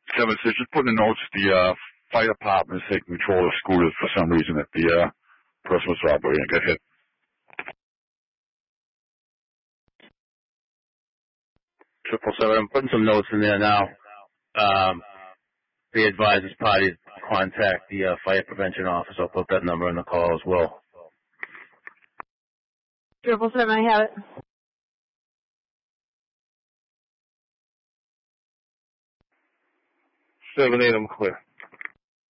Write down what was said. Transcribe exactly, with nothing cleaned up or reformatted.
Seven six, just putting a note, the uh, fire department is taking control of the scooters for some reason that the uh, person was operating. Go ahead. Triple seven, I'm putting some notes in there now. Um, be advised as parties contact the uh, fire prevention office. I'll put that number in the call as well. Triple seven, I have it. Seven eight, I'm clear.